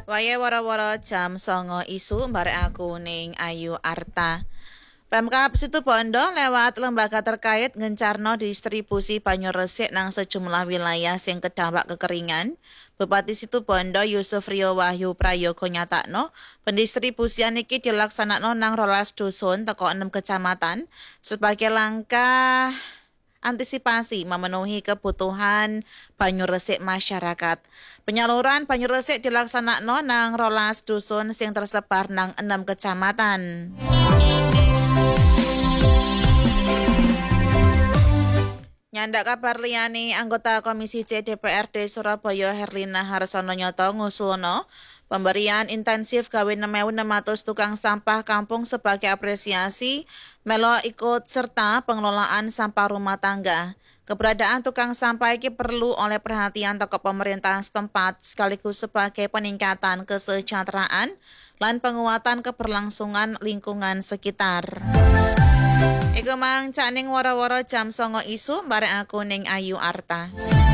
Waya wara-wara jam 09.00 isu barek aku ning Ayu Arta. Pemkab Situbondo lewat lembaga terkait ngencarno distribusi banyu resik nang sejumlah wilayah sing kedampak kekeringan. Bupati Situbondo Yusuf Rio Wahyu Prayogo nyatakno pendistribusian iki dilaksanakno nang 12 dusun teko 6 kecamatan sebagai langkah antisipasi memenuhi kebutuhan banyu resik masyarakat. Penyaluran banyu resik dilaksanakno nang 12 dusun sing tersebar nang 6 kecamatan. Nyandak kabar liyane anggota Komisi C DPRD Surabaya Herlina Harsono nyoto ngusulno pemberian intensif gawe 6.600 tukang sampah kampung sebagai apresiasi melo ikut serta pengelolaan sampah rumah tangga. Keberadaan tukang sampah ini perlu oleh perhatian tokoh pemerintahan setempat sekaligus sebagai peningkatan kesejahteraan dan penguatan keberlangsungan lingkungan sekitar. Iku mang cak ning wara-wara jam 09.00 isu bareng aku ning Ayu Arta.